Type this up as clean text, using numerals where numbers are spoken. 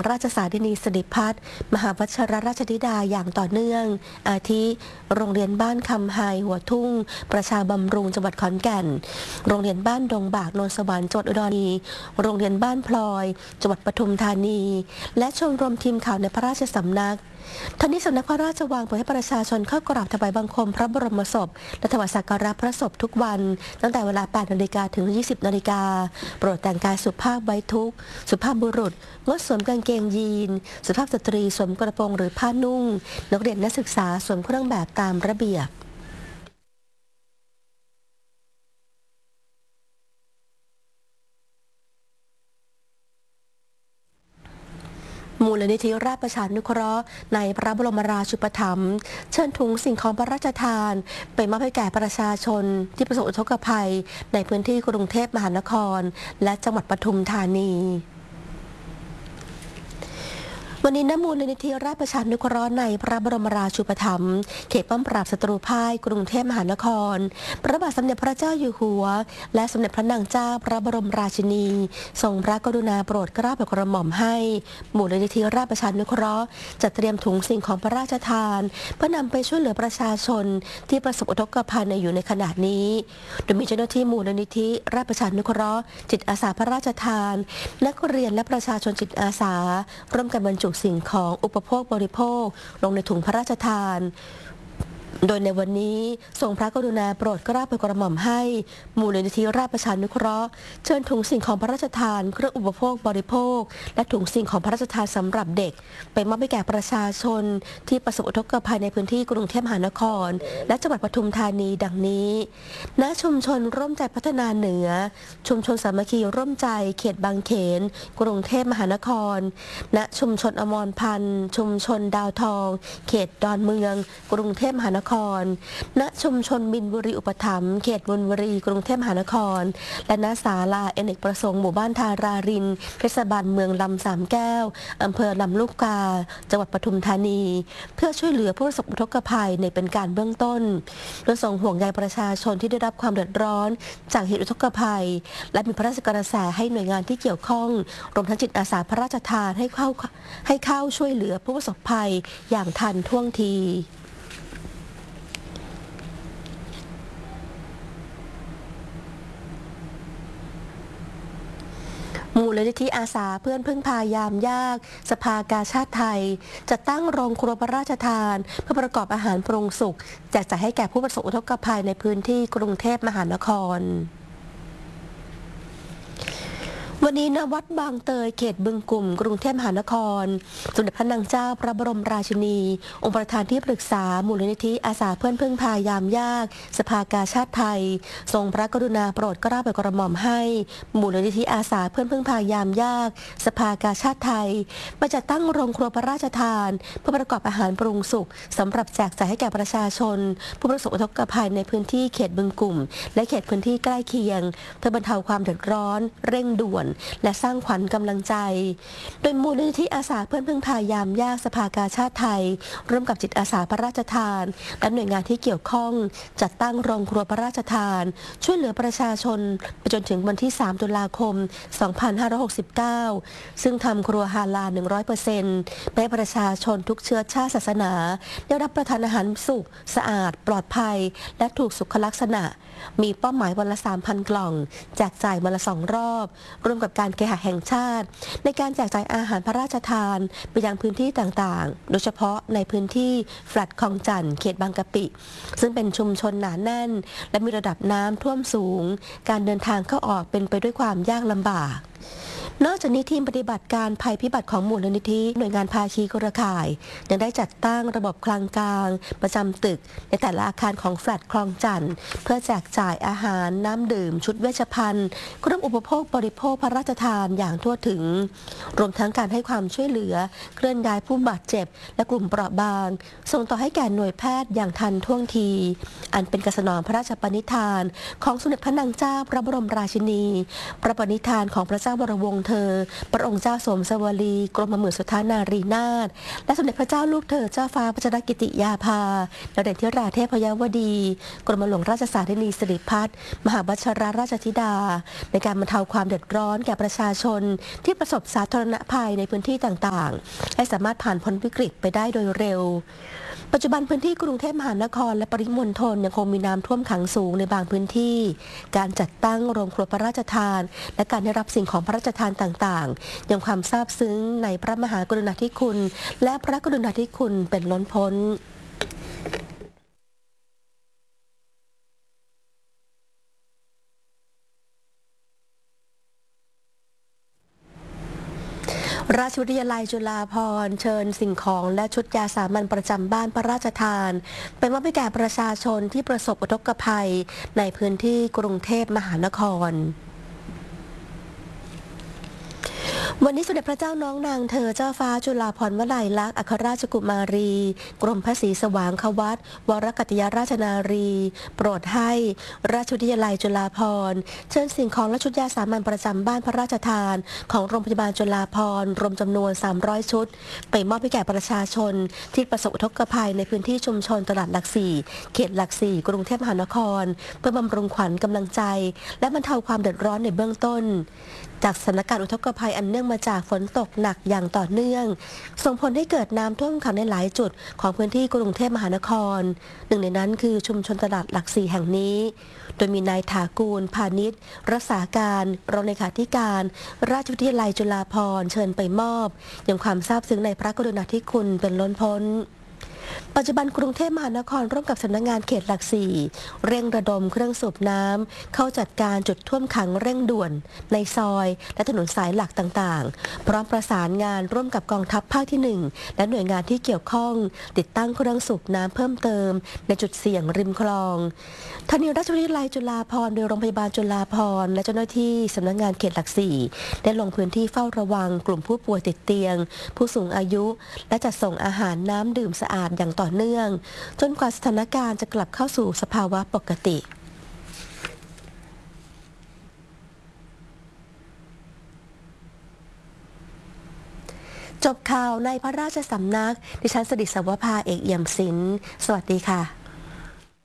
ราชสารินีสิริพัฒน์มหาวชิรราชธิดาอย่างต่อเนื่องอาทิโรงเรียนบ้านคำไฮหัวทุ่งประชาบำรุงจังหวัดขอนแก่นโรงเรียนบ้านดงบากนนสวรรค์จังหวัดอุดรธานีโรงเรียนบ้านพลอยจังหวัดปทุมธานีและชมรมทีมข่าวในพระราชสำนักทั้งนี้สำนักพระราชวังเปิดให้ประชาชนเข้ากราบถวายบังคมพระบรมศพและถวายสักการะพระศพทุกวันตั้งแต่เวลา 8 นาฬิกาถึง 20 นาฬิกาโปรดแต่งกายสุภาพไว้ทุกข์สุภาพบุรุษงดสวมกางเกงยีนสุภาพสตรีสวมกระโปรงหรือผ้านุ่งนักเรียนนักศึกษาสวมเครื่องแบบตามระเบียบมูลนิธิราชประชานุเคราะห์ในพระบรมราชูปถัมภ์เชิญถุงสิ่งของพระราชทานไปมอบให้แก่ประชาชนที่ประสบอุทกภัยในพื้นที่กรุงเทพมหานครและจังหวัดปทุมธานีวันนี้มูลนิธิราชประชานุเคราะห์ในพระบรมราชูปถัมภ์เขตป้อมปราบศัตรูพ่ายกรุงเทพมหานครพระบาทสมเด็จพระเจ้าอยู่หัวและสมเด็จพระนางเจ้าพระบรมราชินีทรงพระกรุณาโปรดเกล้าโปรดกระหม่อมให้มูลนิธิราชประชานุเคราะห์จัดเตรียมถุงสิ่งของพระราชทานเพื่อนำไปช่วยเหลือประชาชนที่ประสบอุทกภัยอยู่ในขณะนี้โดยมีเจ้าหน้าที่มูลนิธิราชประชานุเคราะห์จิตอาสาพระราชทานนักเรียนและประชาชนจิตอาสาร่วมกันบรรจุสิ่งของอุปโภคบริโภคลงในถุงพระราชทานโดยในวันนี้ทรงพระกรุณาโปรดเกล้าโปรดกระหม่อมให้มูลนิธิราชประชานุเคราะห์เชิญถุงสิ่งของพระราชทานเครื่องอุปโภคบริโภคและถุงสิ่งของพระราชทานสำหรับเด็กไปมอบให้แก่ประชาชนที่ประสบอุทกภัยในพื้นที่กรุงเทพมหานครและจังหวัดปทุมธานีดังนี้ณชุมชนร่วมใจพัฒนาเหนือชุมชนสามัคคีร่วมใจเขตบางเขนกรุงเทพมหานครณชุมชนอมรพันธ์ชุมชนดาวทองเขตดอนเมืองกรุงเทพมหานครณชุมชนมินบุรีอุปถัมภ์เขตมินบุรีกรุงเทพมหานครและณศาลาอเนกประสงค์หมู่บ้านทารารินเทศบาลเมืองลำสามแก้วอำเภอลำลูกกาจังหวัดปทุมธานีเพื่อช่วยเหลือผู้ประสบอุทกภัยในเป็นการเบื้องต้นโดยทรงห่วงใยประชาชนที่ได้รับความเดือดร้อนจากเหตุอุทกภัยและมีพระราชกระแสให้หน่วยงานที่เกี่ยวข้องรวมทั้งจิตอาสาพระราชทานให้เข้าช่วยเหลือผู้ประสบภัยอย่างทันท่วงทีมูลนิธิอาสาเพื่อนพึ่งพายามยากสภากาชาติไทยจะตั้งโรงครัวพระราชทานเพื่อประกอบอาหารปรุงสุกแจกจ่ายให้แก่ผู้ประสบอุทกภัยในพื้นที่กรุงเทพมหานครวันนี้ณวัดบางเตยเขตบึงกลุ่มกรุงเทพมหานครสมเด็จพระนางเจ้าพระบรมราชินีองค์ประธานที่ปรึกษามูลนิธิอาสาเพื่อนพึ่งพายามยากสภากาชาติไทยทรงพระกรุณาโปรดเกล้าโปรดกระหม่อมให้มูลนิธิอาสาเพื่อนพึ่งพายามยากสภากาชาติไทยมาจัดตั้งโรงครัวพระราชทานเพื่อประกอบอาหารปรุงสุกสำหรับแจกจ่ายให้แก่ประชาชนผู้ประสบอุทกภัยในพื้นที่เขตบึงกลุ่มและเขตพื้นที่ใกล้เคียงเพื่อบรรเทาความเดือดร้อนเร่งด่วนและสร้างขวัญกำลังใจโดยมูลนิธิอาสาเพื่อนพึ่งพายามยากสภากาชาติไทยร่วมกับจิตอาสาพระราชทานและหน่วยงานที่เกี่ยวข้องจัดตั้งโรงครัวพระราชทานช่วยเหลือประชาชนไปจนถึงวันที่ 3 ตุลาคม 2569 ซึ่งทำครัวฮาลาล 100% ให้ประชาชนทุกเชื้อชาติศาสนาได้รับประทานอาหารสุกสะอาดปลอดภัยและถูกสุขลักษณะมีเป้าหมายวันละ 3,000 กล่องแจกจ่ายวันละ 2 รอบร่วมกับการเคหะแห่งชาติในการแจกจ่ายอาหารพระราชทานไปยังพื้นที่ต่างๆโดยเฉพาะในพื้นที่แฟลตคลองจันทน์เขตบางกะปิซึ่งเป็นชุมชนหนาแน่นและมีระดับน้ำท่วมสูงการเดินทางเข้าออกเป็นไปด้วยความยากลำบากนอกจากนี้ทีมปฏิบัติการภัยพิบัติของมูลนิธิหน่วยงานภาคีเครือข่ายยังได้จัดตั้งระบบคลังกลางประจำตึกในแต่ละอาคารของแฟลตคลองจันทน์เพื่อแจกจ่ายอาหารน้ำดื่มชุดเวชภัณฑ์เครื่องอุปโภคบริโภคพระราชทานอย่างทั่วถึงรวมทั้งการให้ความช่วยเหลือเคลื่อนย้ายผู้บาดเจ็บและกลุ่มเปราะบางส่งต่อให้แก่หน่วยแพทย์อย่างทันท่วงทีอันเป็นการสนองพระราชปณิธานของสมเด็จพระนางเจ้าพระบรมราชินีพระปณิธานของพระเจ้าวรวงศ์เธอพระองค์เจ้าสมสวลีกรมหมื่นสุทธานารีนาถและสมเด็จพระเจ้าลูกเธอเจ้าฟ้าพัชรกิติยาภาดาวเด่นธิราเทพยวดีกรมหลวงราชสารินีสิริพัฒน์มหาบัชรราชธิดาในการบรรเทาความเดือดร้อนแก่ประชาชนที่ประสบสาธารณภัยในพื้นที่ต่างๆให้สามารถผ่านพ้นวิกฤตไปได้โดยเร็วปัจจุบันพื้นที่กรุงเทพมหานครและปริมณฑลยังคงมีน้ำท่วมขังสูงในบางพื้นที่การจัดตั้งโรงครัวพระราชทานและการได้รับสิ่งของพระราชทานต่างๆยังความซาบซึ้งในพระมหากรุณาธิคุณและพระกรุณาธิคุณเป็นล้นพ้นราชวิทยาลัยจุฬาภรณ์เชิญสิ่งของและชุดยาสามัญประจำบ้านพระราชทานไปมอบให้แก่ประชาชนที่ประสบอุทกภัยในพื้นที่กรุงเทพมหานครวันนี้สมเด็จพระเจ้าน้องนางเธอเจ้าฟ้าจุฬาภรณ์วลัยลักษณ์อัครราชกุมารีกรมพระศรีสว่างควัตวรกัตยราชนารีโปรดให้ราชวิทยาลัยจุฬาภรณ์เชิญสิ่งของและชุดยาสามัญประจำบ้านพระราชทานของโรงพยาบาลจุฬาภรณ์รวมจำนวน300ชุดไปมอบให้แก่ประชาชนที่ประสบอุทกภัยในพื้นที่ชุมชนตลาดหลักสี่เขตหลักสี่กรุงเทพมหานครเพื่อบำรุงขวัญกำลังใจและบรรเทาความเดือดร้อนในเบื้องต้นจากสถานการณ์อุทกภัยอันเนื่องมาจากฝนตกหนักอย่างต่อเนื่องส่งผลให้เกิดน้ำท่วมขังในหลายจุดของพื้นที่กรุงเทพมหานครหนึ่งในนั้นคือชุมชนตลาดหลักสี่แห่งนี้โดยมีนายถากูลพาณิชย์รักษาการรองเลขาธิการราชวิทยาลัยจุฬาภรณ์เชิญไปมอบยังความซาบซึ้งในพระกรุณาธิคุณเป็นล้นพ้นปัจจุบันกรุงเทพมหานครร่วมกับสำนักงานเขตหลักสี่เร่งระดมเครื่องสูบน้ำเข้าจัดการจุดท่วมขังเร่งด่วนในซอยและถนนสายหลักต่างๆพร้อมประสานงานร่วมกับกองทัพภาคที่1และหน่วยงานที่เกี่ยวข้องติดตั้งเครื่องสูบน้ำเพิ่มเติมในจุดเสี่ยงริมคลองทางราชวิทยาลัยจุฬาภรณ์โดยโรงพยาบาลจุฬาภรณ์และเจ้าหน้าที่สำนักงานเขตหลักสี่ได้ลงพื้นที่เฝ้าระวังกลุ่มผู้ป่วยติดเตียงผู้สูงอายุและจัดส่งอาหารน้ำดื่มสะอาดอย่างต่อเนื่องจนกว่าสถานการณ์จะกลับเข้าสู่สภาวะปกติจบข่าวในพระราชสำนักดิฉันสดิษฐ์ สวภา เอกเอี่ยมศิลป์สวัสดีค่ะ